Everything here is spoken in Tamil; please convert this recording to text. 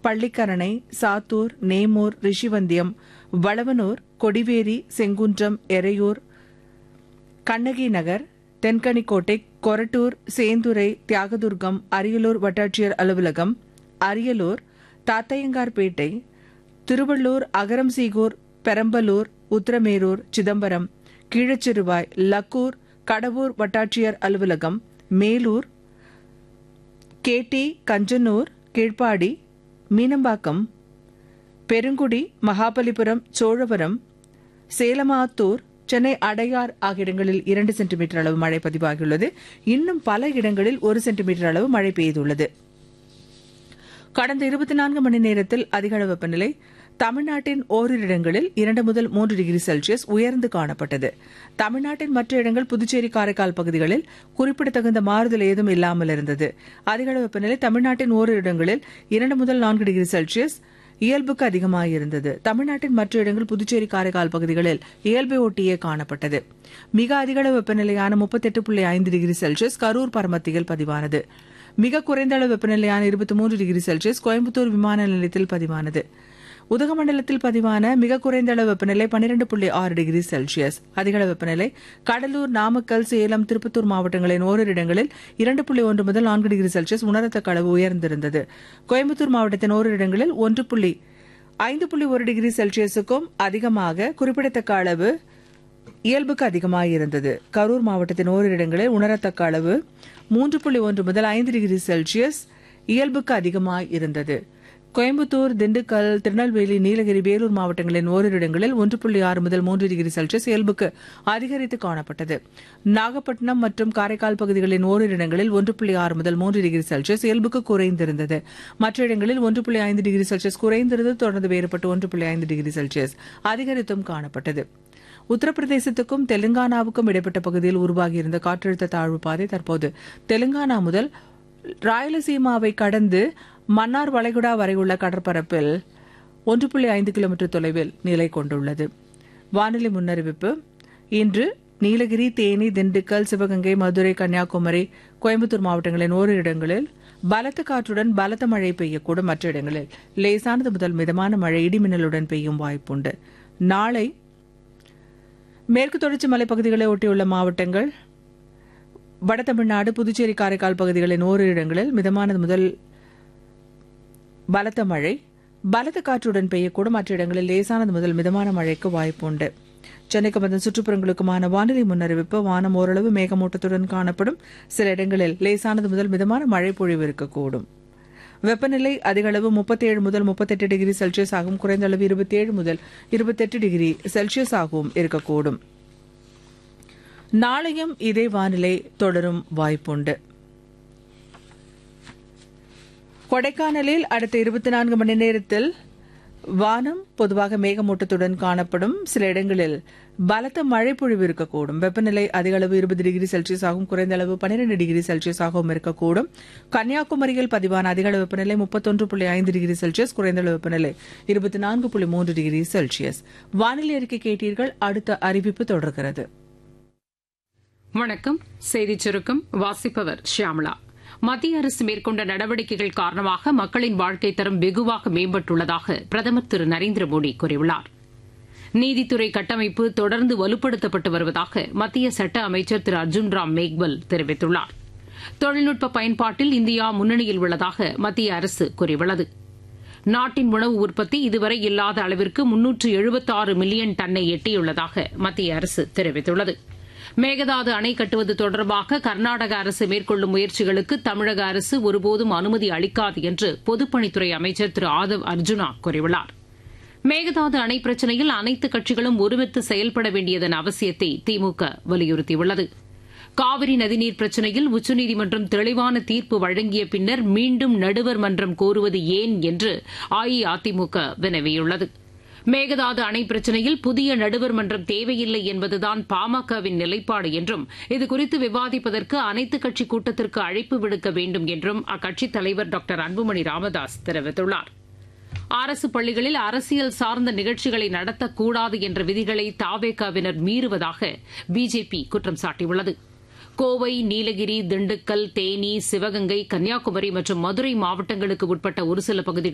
பள்ளிக்கரணை, சாத்தூர், நேமூர், ரிஷிவந்தியம், வளவனூர், கொடிவேரி, செங்குன்றம், எறையூர், கண்ணகி நகர், தென்கனிக்கோட்டை, கொரட்டூர், சேந்துரை, தியாகதுர்கம், அரியலூர் வட்டாட்சியர் அலுவலகம், அரியலூர், தாத்தையங்கார்பேட்டை, திருவள்ளூர், அகரம்சீகூர், பெரம்பலூர், உத்திரமேரூர், சிதம்பரம், கீழச்சிறுவாய், லக்கூர், கடவூர் வட்டாட்சியர் அலுவலகம், மேலூர், கேட்டி, கஞ்சனூர், கீழ்ப்பாடி, மீனம்பாக்கம், பெருங்குடி, மகாபலிபுரம், சோழவரம், சேலமாத்தூர், சென்னை அடையார் ஆகிய இடங்களில் 2 சென்டிமீட்டர் அளவு மழை பதிவாகியுள்ளது. இன்னும் பல இடங்களில் 1 சென்டிமீட்டர் அளவு மழை பெய்துள்ளது. கடந்த 24 மணி நேரத்தில் அதிக அளவு வெப்பநிலை தமிழ்நாட்டின் ஓரிரு இடங்களில் 2 முதல் 3 டிகிரி செல்சியஸ் உயர்ந்து காணப்பட்டது. தமிழ்நாட்டின் மற்ற இடங்கள், புதுச்சேரி, காரைக்கால் பகுதிகளில் குறிப்பிடத்தகுந்த மாறுதல் ஏதும் இல்லாமல் இருந்தது. அதிக அளவு வெப்பநிலை தமிழ்நாட்டின் ஓரிரு இடங்களில் 2 முதல் 4 டிகிரி செல்சியஸ் இயல்புக்கு அதிகமாக இருந்தது. தமிழ்நாட்டின் மற்ற இடங்கள், புதுச்சேரி, காரைக்கால் பகுதிகளில் இயல்பை ஒட்டியே காணப்பட்டது. மிக அதிக அளவு வெப்பநிலையான 38.5 டிகிரி செல்சியஸ் கரூர் பரமத்தியில் பதிவானது. மிக குறைந்த அளவு வெப்பநிலையான 23 டிகிரி செல்சியஸ் கோயம்புத்தூர் விமான நிலையத்தில் பதிவானது. உதகமண்டலத்தில் பதிவான மிக குறைந்த அளவு வெப்பநிலை 12.6 டிகிரி செல்சியஸ். அதிக அளவு வெப்பநிலை கடலூர், நாமக்கல், சேலம், திருப்பத்தூர் மாவட்டங்களின் ஓரிரு இடங்களில் 2.1 முதல் 4 டிகிரி செல்சியஸ் உணரத்தக்க அளவு உயர்ந்திருந்தது. கோயம்புத்தூர் மாவட்டத்தின் ஓரிரு இடங்களில் 5.1 டிகிரி செல்சியஸுக்கும் அதிகமாக குறிப்பிடத்தக்க அளவு இயல்புக்கு அதிகமாக இருந்தது. கரூர் மாவட்டத்தின் ஓரிரு இடங்களில் உணரத்தக்க அளவு 3.1 முதல் 5 டிகிரி செல்சியஸ் இயல்புக்கு அதிகமாக இருந்தது. கோயம்புத்தூர், திண்டுக்கல், திருநெல்வேலி, நீலகிரி, வேலூர் மாவட்டங்களின் ஓரிரு இடங்களில் 1.6 முதல் 3 டிகிரி செல்சியஸ் இயல்புக்கு அதிகரித்து காணப்பட்டது. நாகப்பட்டினம் மற்றும் காரைக்கால் பகுதிகளின் ஓரிரு இடங்களில் 1.6 முதல் 3 டிகிரி செல்சியஸ் இயல்புக்கு குறைந்திருந்தது. மற்ற இடங்களில் 1.5 டிகிரி செல்சியஸ் குறைந்திருந்து தொடர்ந்து வேறுபட்டு 1.5 டிகிரி செல்சியஸ் அதிகரித்தும் காணப்பட்டது. உத்தரப்பிரதேசத்துக்கும் தெலுங்கானாவுக்கும் இடைப்பட்ட பகுதியில் உருவாகியிருந்த காற்றழுத்த தாழ்வு பாதை தற்போது தெலுங்கானா முதல் ராயலசீமாவை கடந்து மன்னார் வளைகுடா வரை உள்ள கடற்பரப்பில் 1.5 கிலோமீட்டர் தொலைவில் நிலை கொண்டுள்ளது. வானிலை முன்னறிவிப்பு. இன்று நீலகிரி, தேனி, திண்டுக்கல், சிவகங்கை, மதுரை, கன்னியாகுமரி, கோயம்புத்தூர் மாவட்டங்களின் ஓரிரு இடங்களில் பலத்த காற்றுடன் பலத்த மழை பெய்யக்கூடும். மற்ற இடங்களில் லேசானது முதல் மிதமான மழை இடிமின்னலுடன் பெய்யும் வாய்ப்புண்டு. நாளை மேற்கு தொடர்ச்சி மலைப்பகுதிகளை ஒட்டியுள்ள மாவட்டங்கள், வட தமிழ்நாடு, புதுச்சேரி, காரைக்கால் பகுதிகளின் ஓரிரு இடங்களில் மிதமானது முதல் பலத்த மழை பலத்த காற்றுடன் பெய்யக்கூடும். மற்ற இடங்களில் லேசானது முதல் மிதமான மழைக்கு வாய்ப்புண்டு. சென்னைக்கு அதன் சுற்றுப்புறங்களுக்குமான வானிலை முன்னறிவிப்பு. வானம் ஓரளவு மேகமூட்டத்துடன் காணப்படும். சில இடங்களில் லேசானது முதல் மிதமான மழை பொழிவு இருக்கக்கூடும். வெப்பநிலை அதிக அளவு 37 முதல் 38 டிகிரி செல்சியஸ் ஆகவும், குறைந்த அளவு 27 முதல் 28 டிகிரி செல்சியஸ் ஆகவும் இருக்கக்கூடும். நாளையும் இதே வானிலை தொடரும் வாய்ப்புண்டு. கொடைக்கானலில் அடுத்த 24 மணி நேரத்தில் வானம் பொதுவாக மேகமூட்டத்துடன் காணப்படும். சில இடங்களில் பலத்த மழை பொழிவு இருக்கக்கூடும். வெப்பநிலை அதிக அளவு 20 டிகிரி செல்சியஸ் ஆகவும், குறைந்த அளவு 12 டிகிரி செல்சியஸ் ஆகவும் இருக்கக்கூடும். கன்னியாகுமரியில் பதிவான அதிக அளவு வெப்பநிலை 31.5 டிகிரி செல்சியஸ், குறைந்த அளவு வெப்பநிலை 24.3 டிகிரி செல்சியஸ். வானிலை அறிக்கை கேட்டீர்கள். அடுத்த அறிவிப்பு தொடர்கிறது. வணக்கம். செய்திச் சுருக்கம் வாசிப்பவர் ஷியாமளா. மத்திய அரசு மேற்கொண்ட நடவடிக்கைகள் காரணமாக மக்களின் வாழ்க்கை தரம் வெகுவாக மேம்பட்டுள்ளதாக பிரதமர் திரு நரேந்திர மோடி கூறியுள்ளார். நீதித்துறை கட்டமைப்பு தொடர்ந்து வலுப்படுத்தப்பட்டு வருவதாக மத்திய சட்ட அமைச்சர் திரு அர்ஜுன் ராம் மேக்வல் தெரிவித்துள்ளார். தொழில்நுட்ப பயன்பாட்டில் இந்தியா முன்னணியில் உள்ளதாக மத்திய அரசு கூறியுள்ளது. நாட்டின் உணவு உற்பத்தி இதுவரை இல்லாத அளவிற்கு 376 மில்லியன் டன்னை எட்டியுள்ளதாக மத்திய அரசு தெரிவித்துள்ளது. மேகதாது அணை கட்டுவது தொடர்பாக கர்நாடக அரசு மேற்கொள்ளும் முயற்சிகளுக்கு தமிழக அரசு ஒருபோதும் அனுமதி அளிக்காது என்று பொதுப்பணித்துறை அமைச்சர் திரு ஆதவ் அர்ஜுனா கூறியுள்ளார். மேகதாது அணை பிரச்சினையில் அனைத்து கட்சிகளும் ஒருமித்து செயல்பட வேண்டியதன் அவசியத்தை திமுக வலியுறுத்தியுள்ளது. காவிரி நதிநீர் பிரச்சினையில் உச்சநீதிமன்றம் தெளிவான தீர்ப்பு வழங்கிய பின்னர் மீண்டும் நடுவர் மன்றம் கோருவது ஏன் என்று அஇஅதிமுக வினவியுள்ளது. மேகதாது அணை பிரச்சினையில் புதிய நடுவர் மன்றம் தேவையில்லை என்பதுதான் பாமகவின் நிலைப்பாடு என்றும், இதுகுறித்து விவாதிப்பதற்கு அனைத்துக் கட்சி கூட்டத்திற்கு அழைப்பு விடுக்க வேண்டும் என்றும் அக்கட்சித் தலைவர் டாக்டர் அன்புமணி ராமதாஸ் தெரிவித்துள்ளார். அரசு பள்ளிகளில் அரசியல் சார்ந்த நிகழ்ச்சிகளை நடத்தக்கூடாது என்ற விதிகளை தவேகாவினர் மீறுவதாக பிஜேபி குற்றம் சாட்டியுள்ளது. கோவை, நீலகிரி, திண்டுக்கல், தேனி, சிவகங்கை, கன்னியாகுமரி மற்றும் மதுரை மாவட்டங்களுக்கு உட்பட்ட ஒரு சில பகுதிகளில்